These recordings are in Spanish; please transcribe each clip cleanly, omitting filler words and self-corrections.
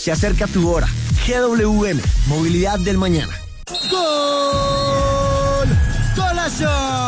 Se acerca tu hora. GWM, Movilidad del Mañana. ¡Gol! ¡Golazo!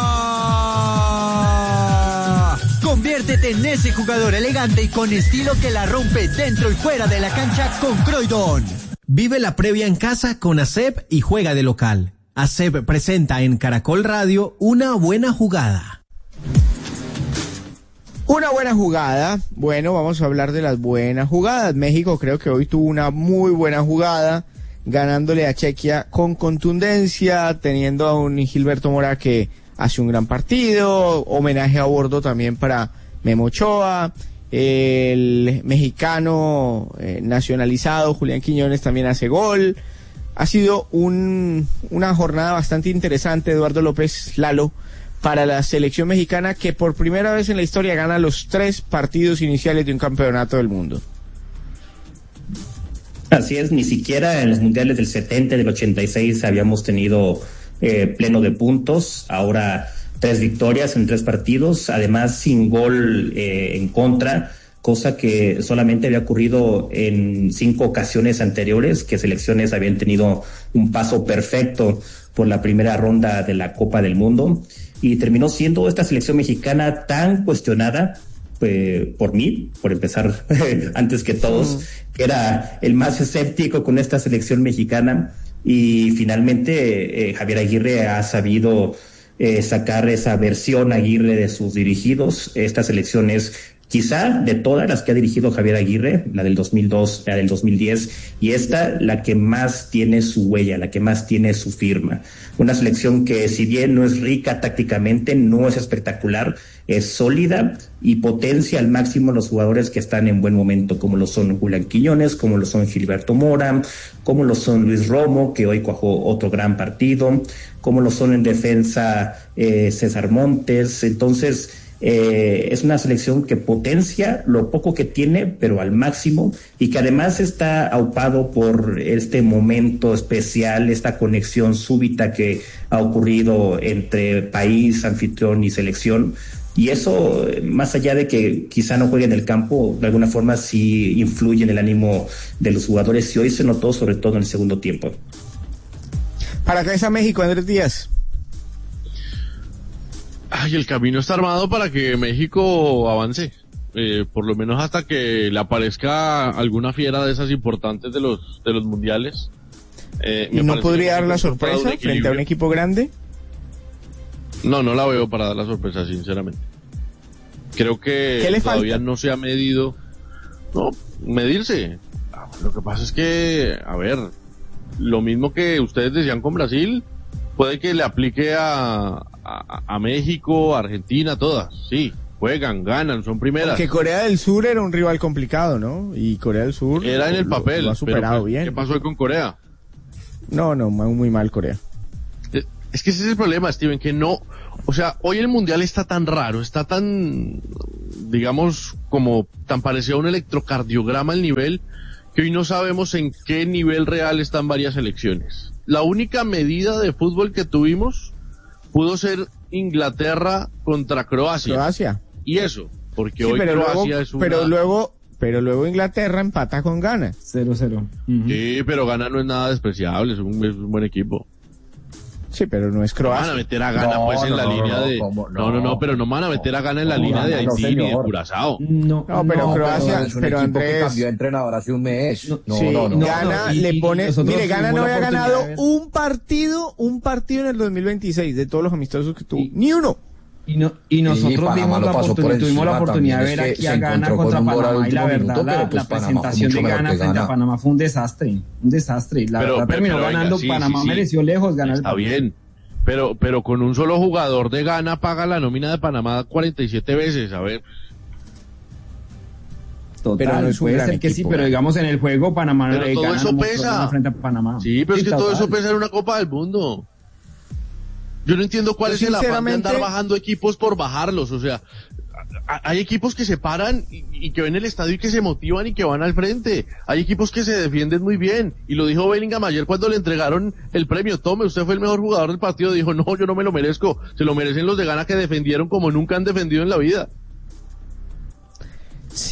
Conviértete en ese jugador elegante y con estilo que la rompe dentro y fuera de la cancha con Croydon. Vive la previa en casa con ASEP y juega de local. ASEP presenta en Caracol Radio Una Buena Jugada. Una buena jugada. Bueno, vamos a hablar de las buenas jugadas. México creo que hoy tuvo una muy buena jugada, ganándole a Chequia con contundencia, teniendo a un Gilberto Mora que hace un gran partido, homenaje a bordo también para Memo Ochoa, el mexicano nacionalizado Julián Quiñones también hace gol. Ha sido una jornada bastante interesante, Eduardo López Lalo, para la selección mexicana, que por primera vez en la historia gana los 3 partidos iniciales de un campeonato del mundo. Así es, ni siquiera en los mundiales del 70 y del 86 habíamos tenido pleno de puntos. Ahora 3 victorias en 3 partidos, además sin gol en contra, cosa que solamente había ocurrido en 5 ocasiones anteriores, que selecciones habían tenido un paso perfecto por la primera ronda de la Copa del Mundo. Y terminó siendo esta selección mexicana tan cuestionada por mí, por empezar antes que todos, que era el más escéptico con esta selección mexicana, y finalmente Javier Aguirre ha sabido sacar esa versión Aguirre de sus dirigidos. Esta selección es quizá de todas las que ha dirigido Javier Aguirre, la del 2002, la del 2010, y esta la que más tiene su huella, la que más tiene su firma. Una selección que, si bien no es rica tácticamente, no es espectacular, es sólida y potencia al máximo los jugadores que están en buen momento, como lo son Julián Quiñones, como lo son Gilberto Mora, como lo son Luis Romo, que hoy cuajó otro gran partido, como lo son en defensa César Montes. Entonces, es una selección que potencia lo poco que tiene, pero al máximo, y que además está aupado por este momento especial, esta conexión súbita que ha ocurrido entre país, anfitrión y selección. Y eso, más allá de que quizá no juegue en el campo, de alguna forma sí influye en el ánimo de los jugadores, y hoy se notó sobre todo en el segundo tiempo. Para Cabeza México, Andrés Díaz. Ay, el camino está armado para que México avance, por lo menos hasta que le aparezca alguna fiera de esas importantes de los mundiales. ¿Y no podría dar la sorpresa frente a un equipo grande? No la veo para dar la sorpresa, sinceramente. Creo que todavía no se ha medido. No, medirse. Lo que pasa es que, a ver, lo mismo que ustedes decían con Brasil, puede que le aplique a México, Argentina, todas, sí, juegan, ganan, son primeras. Porque Corea del Sur era un rival complicado, ¿no? Y Corea del Sur era en el papel, lo ha superado bien. ¿Qué pasó con Corea? No, muy mal Corea. Es que ese es el problema, Steven, que no, o sea, hoy el mundial está tan raro, está tan, digamos, como tan parecido a un electrocardiograma el nivel, que hoy no sabemos en qué nivel real están varias selecciones. La única medida de fútbol que tuvimos pudo ser Inglaterra contra Croacia. Y eso, porque sí, hoy Croacia es una... Pero luego Inglaterra empata con Ghana. 0-0. Sí, pero Ghana no es nada despreciable, es un buen equipo. Sí, pero no es Croacia. No van a meter a Ghana en la línea de... pero no van a meter a Ghana en la línea de Haití ni de Curazao. Pero Croacia, pero Andrés... cambió de entrenador hace un mes. Ghana le pone... Mire, Ghana no había ganado un partido en el 2026, de todos los amistosos que tuvo. Ni uno. Y nosotros tuvimos la oportunidad de ver aquí a Ghana contra Panamá, y la verdad, la presentación de Ghana frente a Panamá fue un desastre. La verdad terminó ganando, Panamá mereció lejos ganar. Está bien, pero con un solo jugador de Ghana paga la nómina de Panamá 47 veces, a ver. Total, no puede ser que sí, pero digamos en el juego Panamá pero todo eso pesa frente a Panamá. Sí, pero es que todo eso pesa en una Copa del Mundo. Yo no entiendo cuál es el afán de andar bajando equipos por bajarlos, o sea, hay equipos que se paran y que ven el estadio y que se motivan y que van al frente, hay equipos que se defienden muy bien, y lo dijo Bellingham ayer cuando le entregaron el premio, tome, usted fue el mejor jugador del partido, dijo, no, yo no me lo merezco, se lo merecen los de Ghana que defendieron como nunca han defendido en la vida. Sí,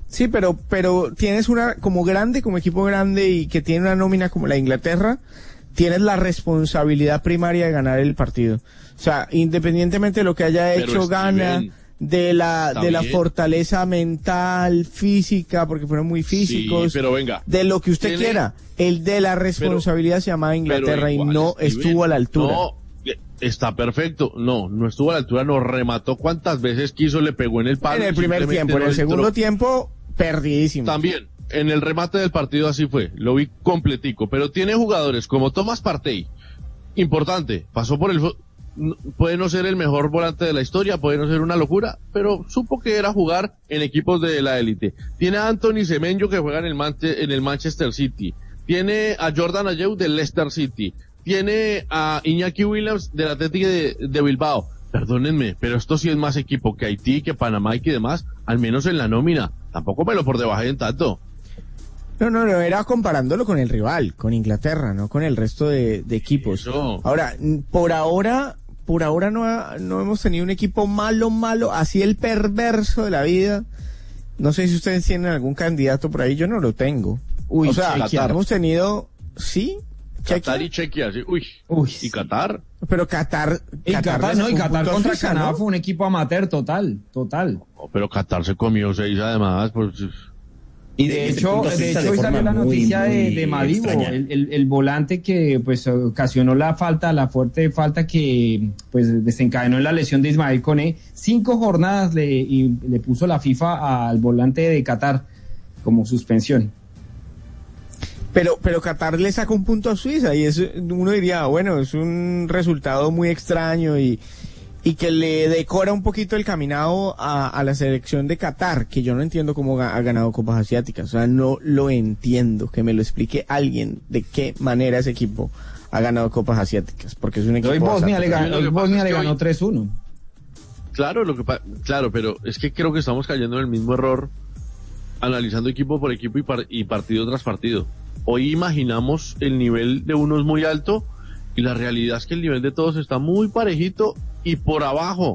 Sí, pero tienes una como equipo grande y que tiene una nómina como la de Inglaterra, tienes la responsabilidad primaria de ganar el partido. O sea, independientemente de lo que haya hecho, gana de la fortaleza mental, física, porque fueron muy físicos. Sí, pero venga. De lo que usted quiera. El de la responsabilidad se llamaba Inglaterra y no estuvo a la altura. No, está perfecto. No estuvo a la altura, nos remató cuantas veces quiso, le pegó en el palo. En el primer tiempo, en el segundo tiempo, perdidísimo. También, en el remate del partido así fue, lo vi completico, pero tiene jugadores como Thomas Partey, importante, pasó por el... Puede no ser el mejor volante de la historia, puede no ser una locura, pero supo que era jugar en equipos de la élite. Tiene a Anthony Semenyo que juega en el Manchester City. Tiene a Jordan Ayew del Leicester City. Tiene a Iñaki Williams del Atlético de Bilbao. Perdónenme, pero esto sí es más equipo que Haití, que Panamá y que demás, al menos en la nómina. Tampoco me lo por debajo en tanto. No, era comparándolo con el rival, con Inglaterra, no con el resto de equipos. Eso. Ahora, por ahora no hemos tenido un equipo malo, así el perverso de la vida. No sé si ustedes tienen algún candidato por ahí, yo no lo tengo. O sea, hemos tenido, ¿sí? Qatar y Chequia, sí. Uy. ¿Y Qatar? Pero Qatar contra Canadá fue un equipo amateur total. Pero Qatar se comió 6 además, pues... Y de hecho hoy salió la noticia de Madibo, el volante que pues ocasionó la fuerte falta que pues desencadenó en la lesión de Ismael Koné. 5 jornadas le puso la FIFA al volante de Qatar como suspensión. Pero Qatar le sacó un punto a Suiza y eso uno diría, bueno, es un resultado muy extraño y que le decora un poquito el caminado a la selección de Qatar, que yo no entiendo cómo ha ganado Copas Asiáticas. O sea, no lo entiendo. Que me lo explique alguien de qué manera ese equipo ha ganado Copas Asiáticas, porque es un equipo... Hoy Bosnia le ganó 3-1. Claro, pero es que creo que estamos cayendo en el mismo error analizando equipo por equipo y partido tras partido. Hoy imaginamos el nivel de unos muy alto y la realidad es que el nivel de todos está muy parejito y por abajo.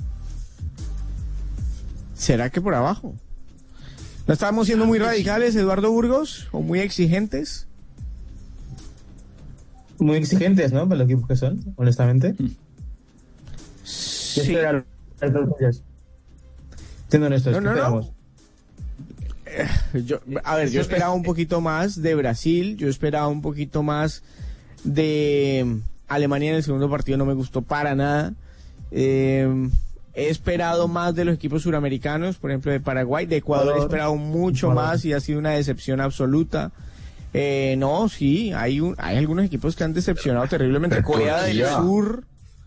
¿Será que por abajo? ¿No estábamos siendo muy radicales, Eduardo Burgos? ¿O muy exigentes? Muy exigentes, ¿no? Para los equipos que son, honestamente. Sí. ¿Qué esperar? Siendo honestos, ¿qué esperamos? Yo esperaba un poquito más de Brasil, yo esperaba un poquito más de Alemania en el segundo partido, no me gustó para nada. He esperado más de los equipos suramericanos, por ejemplo de Paraguay, de Ecuador he esperado mucho más y ha sido una decepción absoluta. Sí, hay algunos equipos que han decepcionado terriblemente. Corea del Sur.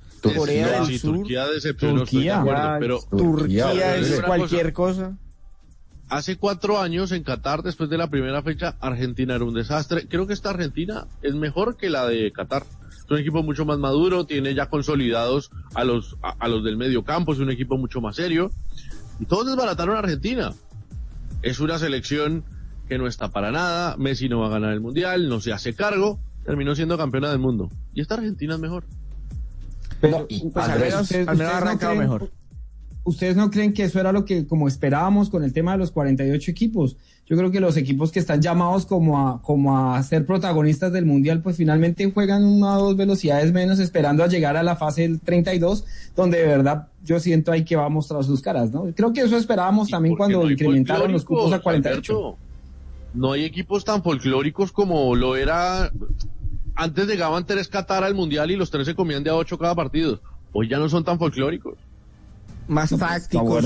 Turquía decepcionó, estoy de acuerdo, pero Turquía es cualquier cosa. Hace 4 años en Qatar, después de la primera fecha, Argentina era un desastre. Creo que esta Argentina es mejor que la de Qatar. Es un equipo mucho más maduro, tiene ya consolidados a los del medio campo, es un equipo mucho más serio. Y todos desbarataron a Argentina. Es una selección que no está para nada, Messi no va a ganar el Mundial, no se hace cargo, terminó siendo campeona del mundo. Y esta Argentina es mejor. Pero pues al menos ha arrancado mejor. ¿Ustedes no creen que eso era lo que como esperábamos con el tema de los 48 equipos? Yo creo que los equipos que están llamados como a ser protagonistas del Mundial, pues finalmente juegan 1 o 2 velocidades menos, esperando a llegar a la fase del 32, donde de verdad yo siento ahí que va a mostrar sus caras, ¿no? Creo que eso esperábamos también cuando no incrementaron los cupos a 48. Alberto, no hay equipos tan folclóricos como lo era... Antes llegaban 3 Qatar al Mundial y los 3 se comían de a 8 cada partido. Hoy ya no son tan folclóricos. Más tácticos,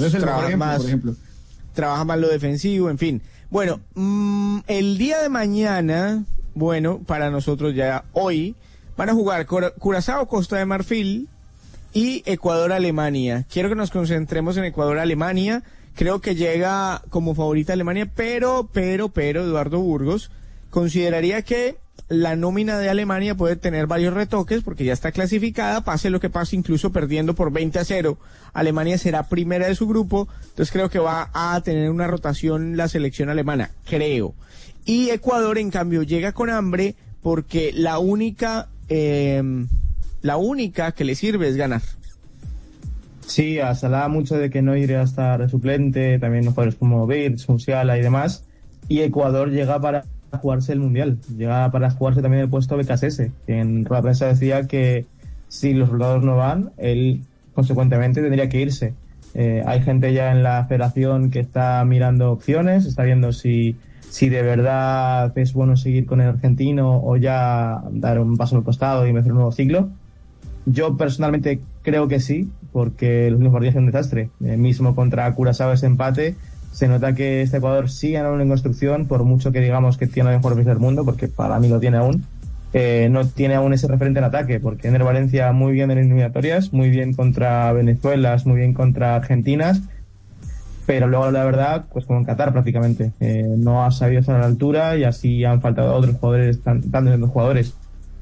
trabaja más lo defensivo, en fin. Bueno, el día de mañana, bueno, para nosotros ya hoy, van a jugar Curazao, Costa de Marfil y Ecuador-Alemania. Quiero que nos concentremos en Ecuador-Alemania. Creo que llega como favorita Alemania, pero, Eduardo Burgos consideraría que la nómina de Alemania puede tener varios retoques porque ya está clasificada, pase lo que pase, incluso perdiendo por 20-0. Alemania será primera de su grupo, entonces creo que va a tener una rotación la selección alemana, creo. Y Ecuador, en cambio, llega con hambre porque la única que le sirve es ganar. Sí, se hablaba mucho de que no iría a estar de suplente, también jugadores como Birch, Musiala y demás, y Ecuador llega para jugarse el Mundial, llega para jugarse también el puesto BKSS. En la prensa decía que si los soldados no van, él consecuentemente tendría que irse. Hay gente ya en la federación que está mirando opciones, está viendo si de verdad es bueno seguir con el argentino o ya dar un paso al costado y empezar un nuevo ciclo. Yo personalmente creo que sí, porque los últimos partidos son un desastre. Mismo contra Curazao ese empate, se nota que este Ecuador sigue aún en construcción, por mucho que digamos que tiene el mejor país del mundo, porque para mí lo tiene aún. No tiene aún ese referente en ataque, porque Ener Valencia muy bien en eliminatorias, muy bien contra Venezuela, muy bien contra Argentinas, pero luego la verdad, pues como en Qatar prácticamente, no ha sabido estar a la altura y así han faltado otros jugadores, tantos jugadores.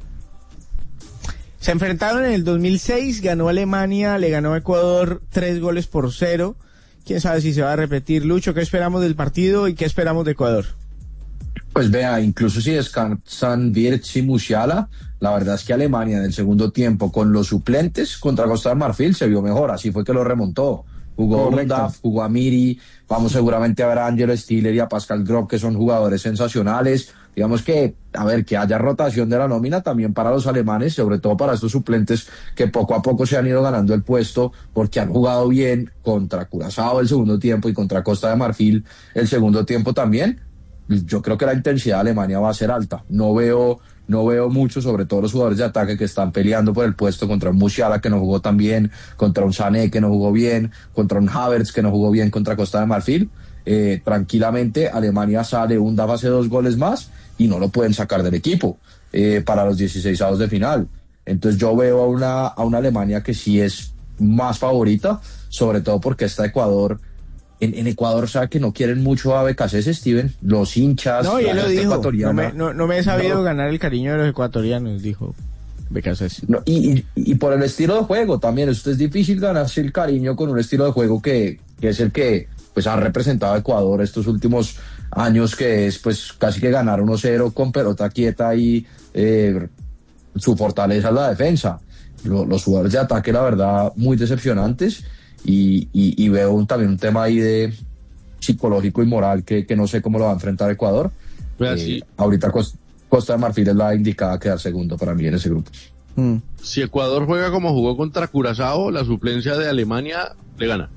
Se enfrentaron en el 2006, ganó Alemania, le ganó a Ecuador 3-0. Quién sabe si se va a repetir. Lucho, ¿qué esperamos del partido y qué esperamos de Ecuador? Pues vea, incluso si descansan Birch y Musiala, la verdad es que Alemania en el segundo tiempo con los suplentes contra Costa de Marfil se vio mejor, así fue que lo remontó. Jugó Rundaf, jugó Amiri, vamos seguramente a ver a Angelo Stiller y a Pascal Gropp, que son jugadores sensacionales. Digamos que, a ver, que haya rotación de la nómina también para los alemanes, sobre todo para estos suplentes que poco a poco se han ido ganando el puesto porque han jugado bien contra Curazao el segundo tiempo y contra Costa de Marfil el segundo tiempo también. Yo creo que la intensidad de Alemania va a ser alta. No veo mucho, sobre todo los jugadores de ataque que están peleando por el puesto, contra un Musiala que no jugó tan bien, contra un Sané que no jugó bien, contra un Havertz que no jugó bien contra Costa de Marfil. Tranquilamente Alemania sale, Undaf hace 2 goles más y no lo pueden sacar del equipo para los 16avos de final. Entonces yo veo a una Alemania que sí es más favorita, sobre todo porque está Ecuador. En Ecuador, sabe que no quieren mucho a BKSS, Steven, los hinchas. No, ya lo dijo, no me he sabido ganar el cariño de los ecuatorianos, dijo BKSS. No, y por el estilo de juego también, esto es difícil ganarse el cariño con un estilo de juego que es el que pues ha representado a Ecuador estos últimos años, que es pues casi que ganar 1-0 con pelota quieta y su fortaleza es la defensa. Los jugadores de ataque, la verdad, muy decepcionantes. Y veo también un tema ahí de psicológico y moral que no sé cómo lo va a enfrentar Ecuador. Sí. Ahorita Costa de Marfil es la indicada a quedar segundo para mí en ese grupo. Si Ecuador juega como jugó contra Curazao, la suplencia de Alemania le gana.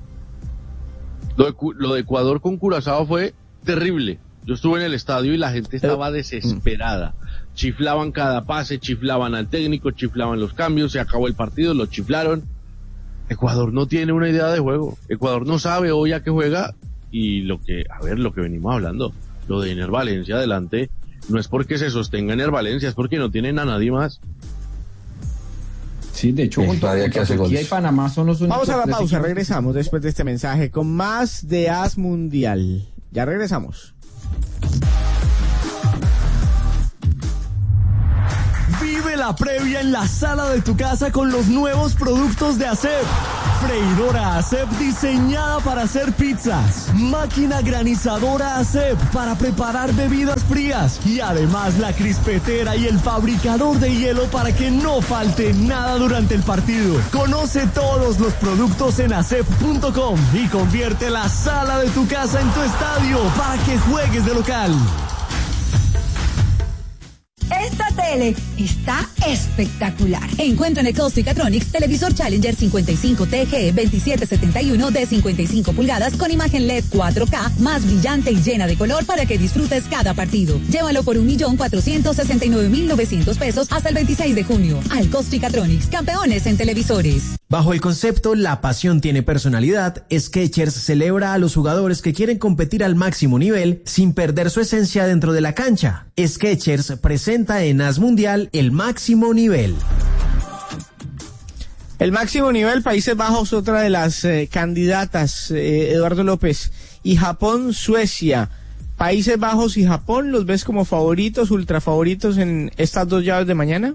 Lo de Ecuador con Curazao fue terrible. Yo estuve en el estadio y la gente estaba desesperada. Chiflaban cada pase, chiflaban al técnico, chiflaban los cambios, se acabó el partido, lo chiflaron. Ecuador no tiene una idea de juego. Ecuador no sabe hoy a qué juega y lo que venimos hablando, lo de Ener Valencia adelante, no es porque se sostenga Ener Valencia, es porque no tienen a nadie más. Sí, de hecho, contra Turquía y Panamá son los únicos. Vamos a la pausa, regresamos después de este mensaje con más de AS Mundial. Ya regresamos. Vive la previa en la sala de tu casa con los nuevos productos de ASEP. Freidora ASEP diseñada para hacer pizzas. Máquina granizadora ASEP para preparar bebidas frías. Y además la crispetera y el fabricador de hielo para que no falte nada durante el partido. Conoce todos los productos en asep.com y convierte la sala de tu casa en tu estadio para que juegues de local. Esta tele está espectacular. Encuentra en Catronics televisor Challenger 55 TG 2771 de 55 pulgadas con imagen LED 4K más brillante y llena de color para que disfrutes cada partido. Llévalo por $1,469,900 hasta el 26 de junio. Catronics, campeones en televisores. Bajo el concepto La pasión tiene personalidad, Skechers celebra a los jugadores que quieren competir al máximo nivel sin perder su esencia dentro de la cancha. Skechers presenta en AS Mundial el máximo nivel. El máximo nivel, Países Bajos, otra de las candidatas, Eduardo López, y Japón, Suecia. Países Bajos y Japón, ¿los ves como favoritos, ultra favoritos en estas 2 llaves de mañana?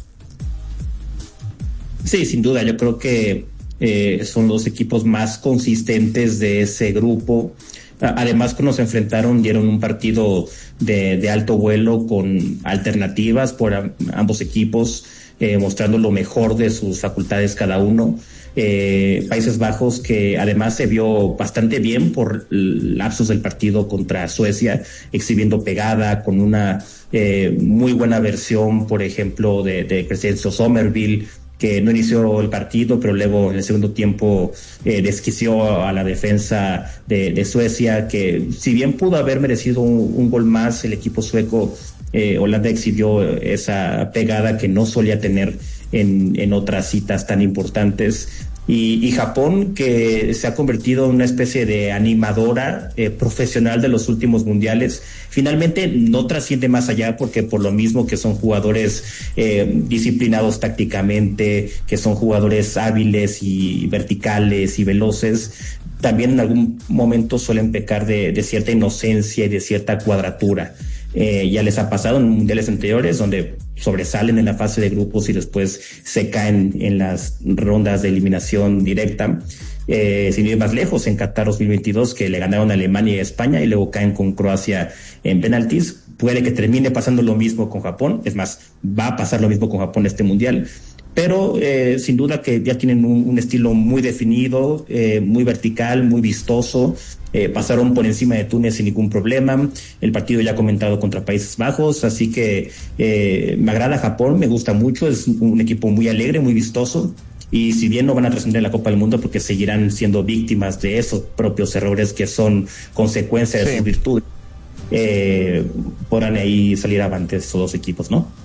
Sí, sin duda, yo creo que son los equipos más consistentes de ese grupo. Además, cuando se enfrentaron, dieron un partido de alto vuelo con alternativas por ambos equipos, mostrando lo mejor de sus facultades cada uno. Países Bajos, que además se vio bastante bien por lapsos del partido contra Suecia, exhibiendo pegada con una muy buena versión, por ejemplo, de Crescencio Somerville, que no inició el partido, pero luego en el segundo tiempo desquició a la defensa de Suecia, que si bien pudo haber merecido un gol más, el equipo sueco, Holanda exhibió esa pegada que no solía tener en otras citas tan importantes. Y Japón, que se ha convertido en una especie de animadora profesional de los últimos mundiales, finalmente no trasciende más allá, porque por lo mismo que son jugadores disciplinados tácticamente, que son jugadores hábiles y verticales y veloces, también en algún momento suelen pecar de cierta inocencia y de cierta cuadratura. Ya les ha pasado en mundiales anteriores, donde sobresalen en la fase de grupos y después se caen en las rondas de eliminación directa. Sin ir más lejos, en Qatar 2022, que le ganaron a Alemania y a España y luego caen con Croacia en penaltis. Puede que termine pasando lo mismo con Japón, es más, va a pasar lo mismo con Japón este mundial. Pero sin duda que ya tienen un estilo muy definido, muy vertical, muy vistoso. Pasaron por encima de Túnez sin ningún problema. El partido ya comentado contra Países Bajos, así que me agrada Japón, me gusta mucho, es un equipo muy alegre, muy vistoso. Y si bien no van a trascender en la Copa del Mundo, porque seguirán siendo víctimas de esos propios errores que son consecuencia de su virtud, podrán ahí salir avantes esos dos equipos, ¿no?